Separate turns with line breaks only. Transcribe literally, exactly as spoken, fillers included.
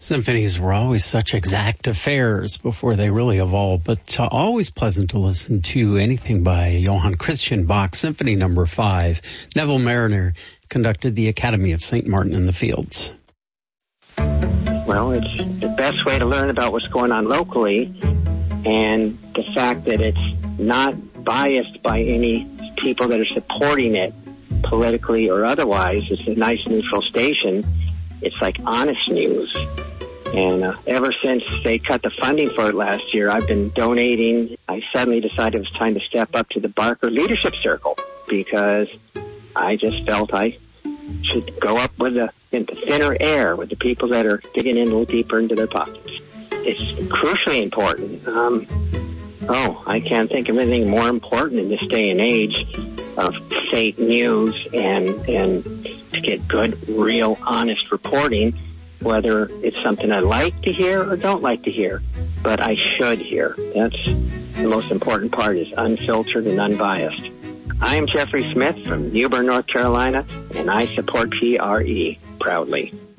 Symphonies were always such exact affairs before they really evolved, but uh, always pleasant to listen to anything by Johann Christian Bach. Symphony number five. Neville Mariner conducted the Academy of Saint Martin in the Fields.
Well, it's the best way to learn about what's going on locally, and the fact that it's not biased by any people that are supporting it politically or otherwise. It's a nice neutral station. It's like honest news. And uh, ever since they cut the funding for it last year, I've been donating. I suddenly decided it was time to step up to the Barker Leadership Circle because I just felt I should go up with the, in the thinner air with the people that are digging in a little deeper into their pockets. It's crucially important. Um, oh, I can't think of anything more important in this day and age of fake news and and to get good, real, honest reporting, whether it's something I like to hear or don't like to hear, but I should hear. That's the most important part, is unfiltered and unbiased. I am Jeffrey Smith from New Bern, North Carolina, and I support P R E proudly.